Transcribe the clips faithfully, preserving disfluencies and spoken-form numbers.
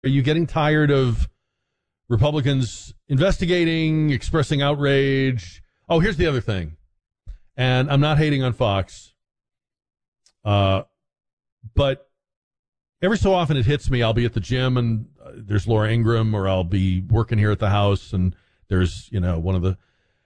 Are you getting tired of Republicans investigating, expressing outrage? Oh, here's the other thing. And I'm not hating on Fox. Uh, but every so often it hits me. I'll be at the gym and uh, there's Laura Ingraham, or I'll be working here at the house and there's, you know, one of the...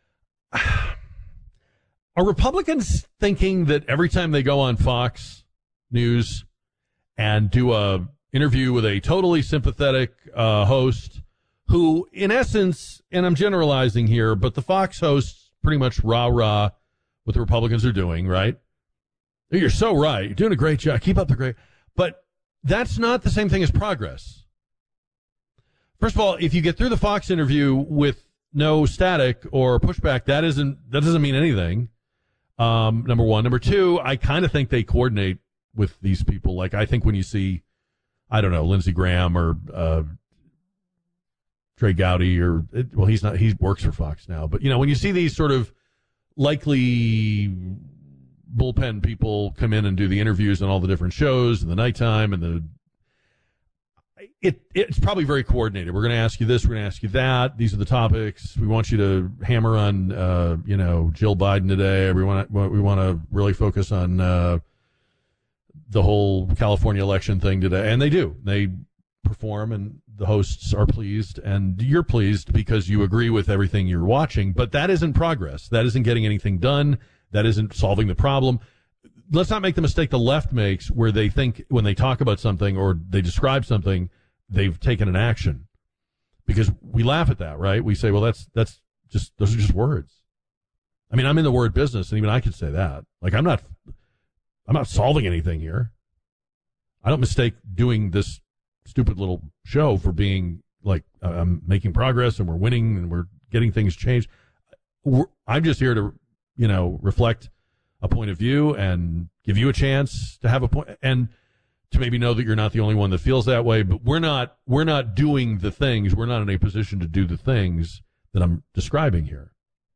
Are Republicans thinking that every time they go on Fox News and do a interview with a totally sympathetic uh, host who, in essence, and I'm generalizing here, but the Fox hosts pretty much rah-rah what the Republicans are doing, right? You're so right. You're doing a great job. Keep up the great... But that's not the same thing as progress. First of all, if you get through the Fox interview with no static or pushback, that isn't that doesn't mean anything. Um, number one. Number two, I kind of think they coordinate with these people. Like, I think when you see, I don't know, Lindsey Graham or uh, Trey Gowdy, or, well, he's not, he works for Fox now. But, you know, when you see these sort of likely bullpen people come in and do the interviews on all the different shows in the nighttime and the, it it's probably very coordinated. We're going to ask you this, we're going to ask you that. These are the topics. We want you to hammer on, uh, you know, Jill Biden today. We want to, we want to really focus on uh, the whole California election thing today. And they do. They perform, and the hosts are pleased, and you're pleased because you agree with everything you're watching. But that isn't progress. That isn't getting anything done. That isn't solving the problem. Let's not make the mistake the left makes, where they think when they talk about something or they describe something, they've taken an action. Because we laugh at that, right? We say, well, that's that's just, those are just words. I mean, I'm in the word business, and even I could say that. Like, I'm not, I'm not solving anything here. I don't mistake doing this stupid little show for being like, uh, I'm making progress and we're winning and we're getting things changed. We're, I'm just here to, you know, reflect a point of view and give you a chance to have a point, and to maybe know that you're not the only one that feels that way. But we're not, we're not doing the things. We're not in a position to do the things that I'm describing here.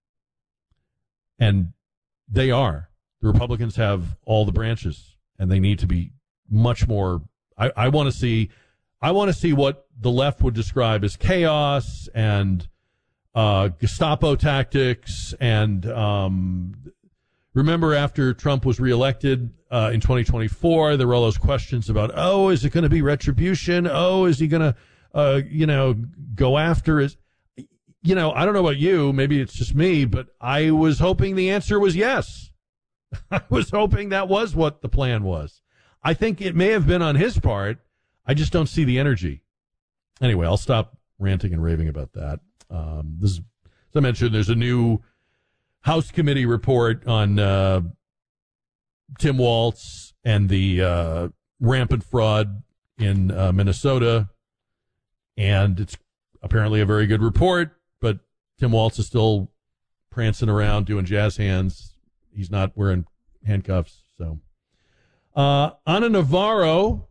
And they are. The Republicans have all the branches, and they need to be much more. I, I want to see, I want to see what the left would describe as chaos and uh, Gestapo tactics. And um, remember, after Trump was reelected uh, in twenty twenty-four, there were all those questions about, oh, is it going to be retribution? Oh, is he going to, uh, you know, go after his, you know, I don't know about you. Maybe it's just me, but I was hoping the answer was yes. I was hoping that was what the plan was. I think it may have been on his part. I just don't see the energy. Anyway, I'll stop ranting and raving about that. Um, this is, as I mentioned, there's a new House committee report on uh, Tim Walz and the uh, rampant fraud in uh, Minnesota. And it's apparently a very good report, but Tim Walz is still prancing around doing jazz hands. He's not wearing handcuffs. So uh, Ana Navarro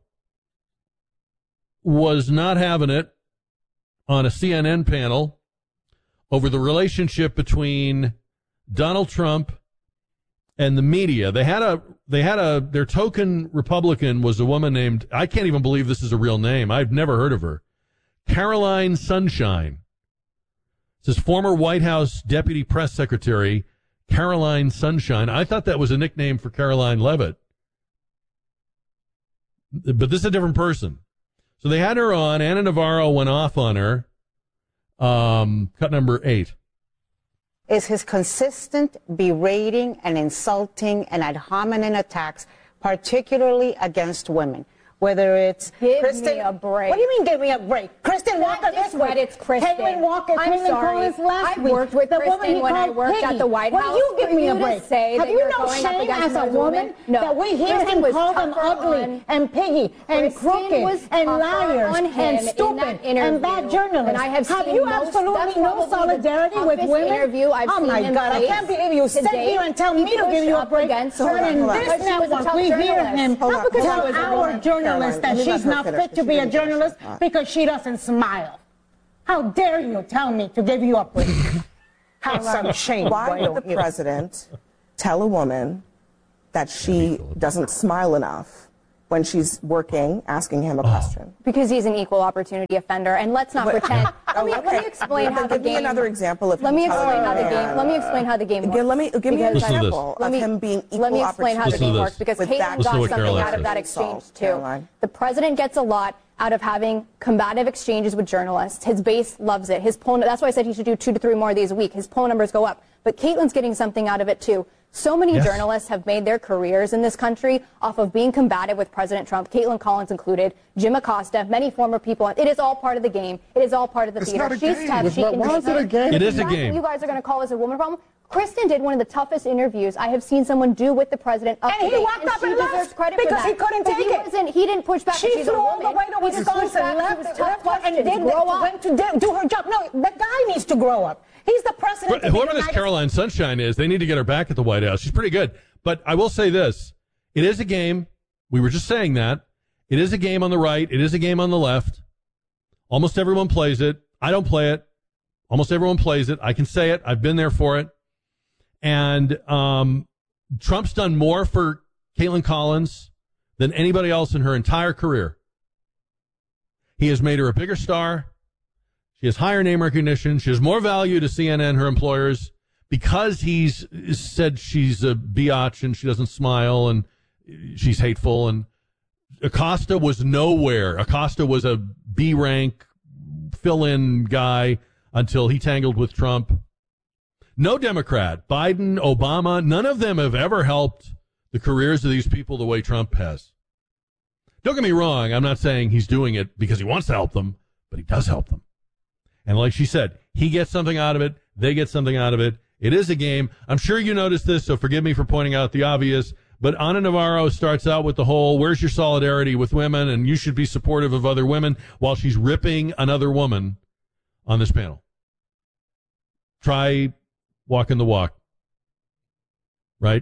was not having it on a C N N panel over the relationship between Donald Trump and the media. They had a, they had a, their token Republican was a woman named, I can't even believe this is a real name. I've never heard of her. Caroline Sunshine. It says former White House Deputy Press Secretary Caroline Sunshine. I thought that was a nickname for Caroline Leavitt. But this is a different person. So they had her on. Ana Navarro went off on her. Um, cut number eight. Is his consistent berating and insulting and ad hominem attacks, particularly against women. Whether it's give Kristen, me a break. What do you mean give me a break? Kristen Walker this week. It's Kristen. Caitlin Walker. I'm Caitlin sorry. Collins last I've week. worked with the Kristen when I worked Piggy. at the White House. Will you give me you a break? Say Have that you you're no going up shame against as a those woman women? No. that we hear Kristen him was call them tougher ugly on, and piggy and Kristen crooked was and tougher liars on him and in stupid that interview and bad journalists? than I have have seen you most- absolutely that's no probably the solidarity with toughest women? interview I've oh seen my him God! I face can't believe you sit today. here and tell He me to give pushed you a up break. against But her in because this she was a network, tough we hear journalist. him Hold on, tell hold on. our journalist that she's not fit to be a journalist because she doesn't smile. How dare you tell me to give you a break? Have some shame. Why would the president tell a woman that she doesn't smile enough when she's working, asking him a oh. question? Because he's an equal opportunity offender, and let's not but, pretend. Oh, let, me, okay. let me explain how give the me game. another example of let me explain how the man. game. Let me explain how the game works. Give, let me give me an because example I, of me, him being equal Let me explain how the Listen game works because Caitlin got something Caroline out of that exchange too. Caroline. The president gets a lot out of having combative exchanges with journalists. His base loves it. His poll. That's why I said he should do two to three more of these a week. His poll numbers go up. But Caitlin's getting something out of it too. So many yes. journalists have made their careers in this country off of being combative with President Trump, Caitlin Collins included, Jim Acosta, many former people. It is all part of the game. It is all part of the it's theater. Not a She's game. tough. It's she not, can why is it a game? It is a That's game. what you guys are going to call this a woman problem. Kristen did one of the toughest interviews I have seen someone do with the president. Up And he walked and up she and deserves left credit for because that. he couldn't But take he it. Wasn't, he didn't push back. She she's flew a all woman. the way to He just pushed Wisconsin, back. left, He was left, tough left and questions. did Grow up. went to do, do her job. No, the guy needs to grow up. He's the president. But whoever this Caroline Sunshine is, they need to get her back at the White House. She's pretty good. But I will say this. It is a game. We were just saying that. It is a game on the right. It is a game on the left. Almost everyone plays it. I don't play it. Almost everyone plays it. I can say it. I've been there for it. And um, Trump's done more for Caitlin Collins than anybody else in her entire career. He has made her a bigger star. She has higher name recognition. She has more value to C N N, her employers, because he's said she's a biatch and she doesn't smile and she's hateful. And Acosta was nowhere. Acosta was a B-rank fill-in guy until he tangled with Trump. No Democrat, Biden, Obama, none of them have ever helped the careers of these people the way Trump has. Don't get me wrong. I'm not saying he's doing it because he wants to help them, but he does help them. And like she said, he gets something out of it. They get something out of it. It is a game. I'm sure you noticed this, so forgive me for pointing out the obvious. But Ana Navarro starts out with the whole, where's your solidarity with women? And you should be supportive of other women, while she's ripping another woman on this panel. Try walking the walk. Right?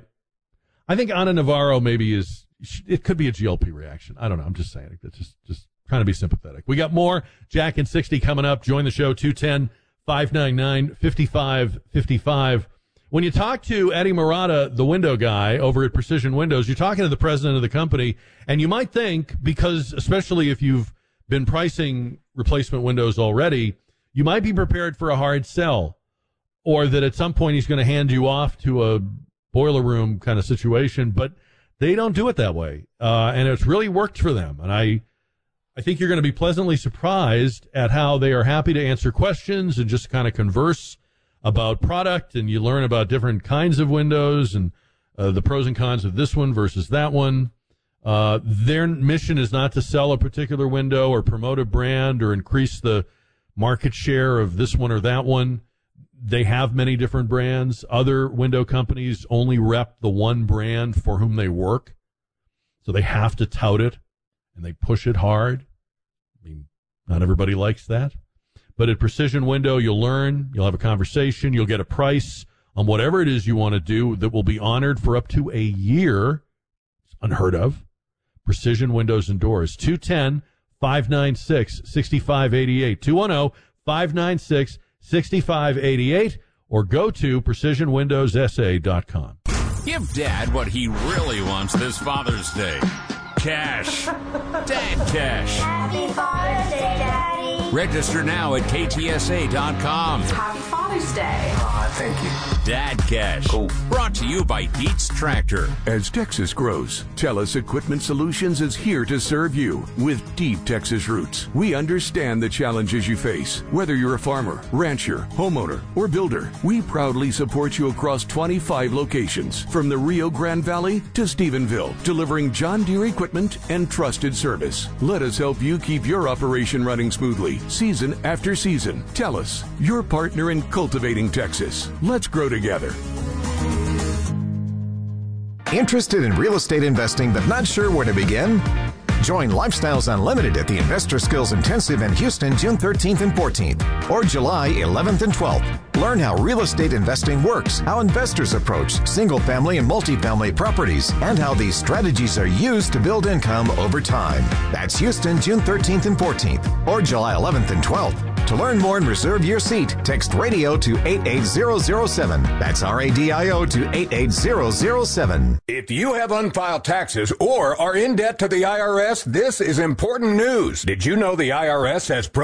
I think Ana Navarro maybe is, it could be a G L P reaction. I don't know. I'm just saying. It's just, just trying to be sympathetic. We got more Jack and sixty coming up. Join the show, two one zero, five nine nine, five five five five. When you talk to Eddie Murata, the window guy over at Precision Windows, you're talking to the president of the company, and you might think, because especially if you've been pricing replacement windows already, you might be prepared for a hard sell, or that at some point he's going to hand you off to a boiler room kind of situation, but they don't do it that way. Uh, and it's really worked for them. And I, I think you're going to be pleasantly surprised at how they are happy to answer questions and just kind of converse about product, and you learn about different kinds of windows and uh, the pros and cons of this one versus that one. Uh, their mission is not to sell a particular window or promote a brand or increase the market share of this one or that one. They have many different brands. Other window companies only rep the one brand for whom they work, so they have to tout it, and they push it hard. I mean, not everybody likes that. But at Precision Window, you'll learn, you'll have a conversation, you'll get a price on whatever it is you want to do that will be honored for up to a year. It's unheard of. Precision Windows and Doors, two one zero, five nine six, six five eight eight, two one zero, five nine six, six five eight eight, or go to precision windows s a dot com. Give Dad what he really wants this Father's Day. Cash. Dad cash. Happy Father's Day, Daddy. Register now at K T S A dot com. Happy Father's Day. Aw, thank you. Dad Cash. Cool. Brought to you by Dietz Tractor. As Texas grows, TELUS Equipment Solutions is here to serve you with deep Texas roots. We understand the challenges you face. Whether you're a farmer, rancher, homeowner, or builder, we proudly support you across twenty-five locations, from the Rio Grande Valley to Stephenville, delivering John Deere equipment and trusted service. Let us help you keep your operation running smoothly, season after season. TELUS, your partner in cultivating Texas. Let's grow together. Interested in real estate investing but not sure where to begin? Join Lifestyles Unlimited at the Investor Skills Intensive in Houston, June thirteenth and fourteenth, or July eleventh and twelfth. Learn how real estate investing works, how investors approach single-family and multifamily properties, and how these strategies are used to build income over time. That's Houston, June thirteenth and fourteenth, or July eleventh and twelfth. To learn more and reserve your seat, text radio to eight eight zero zero seven. That's R A D I O to eight eight zero zero seven. If you have unfiled taxes or are in debt to the I R S, this is important news. Did you know the I R S has